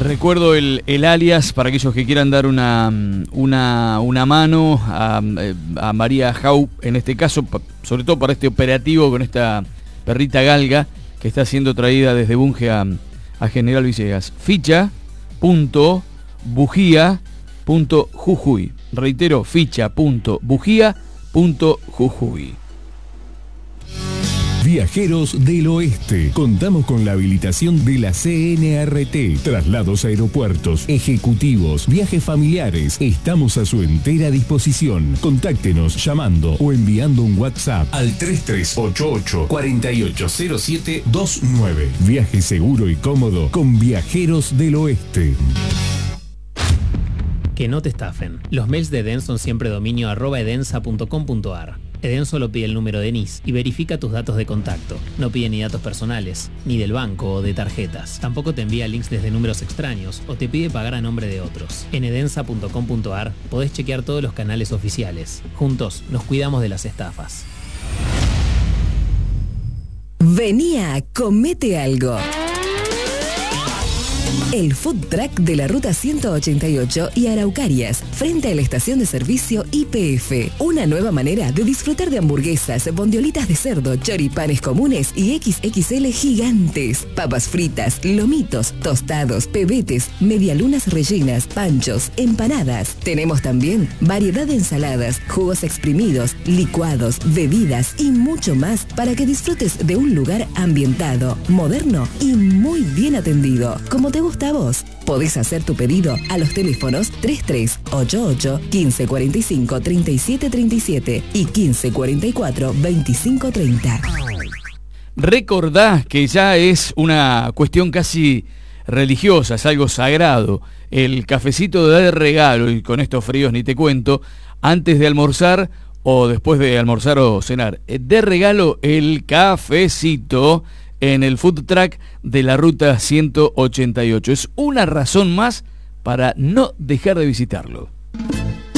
Recuerdo el alias para aquellos que quieran dar una mano a María Jau, en este caso, sobre todo para este operativo con esta perrita galga que está siendo traída desde Bunge a General Villegas. Ficha.bujía.jujuy. Reitero, ficha.bujía.jujuy. Viajeros del Oeste. Contamos con la habilitación de la CNRT. Traslados a aeropuertos, ejecutivos, viajes familiares. Estamos a su entera disposición. Contáctenos llamando o enviando un WhatsApp al 3388-480729. Viaje seguro y cómodo con Viajeros del Oeste. Que no te estafen. Los mails de Eden son siempre dominio @edensa.com.ar. Eden solo pide el número de NIS y verifica tus datos de contacto. No pide ni datos personales, ni del banco o de tarjetas. Tampoco te envía links desde números extraños o te pide pagar a nombre de otros. En edensa.com.ar podés chequear todos los canales oficiales. Juntos nos cuidamos de las estafas. Venía, comete algo. El food truck de la ruta 188 y Araucarias, frente a la estación de servicio YPF. Una nueva manera de disfrutar de hamburguesas, bondiolitas de cerdo, choripanes comunes y XXL gigantes. Papas fritas, lomitos, tostados, pebetes, medialunas rellenas, panchos, empanadas. Tenemos también variedad de ensaladas, jugos exprimidos, licuados, bebidas y mucho más para que disfrutes de un lugar ambientado, moderno y muy bien atendido. Como te gusta a vos. Podés hacer tu pedido a los teléfonos 3388 1545 3737 y 1544 2530. Recordá que ya es una cuestión casi religiosa, es algo sagrado. El cafecito de regalo, y con estos fríos ni te cuento, antes de almorzar o después de almorzar o cenar. De regalo el cafecito en el food truck de la ruta 188. Es una razón más para no dejar de visitarlo.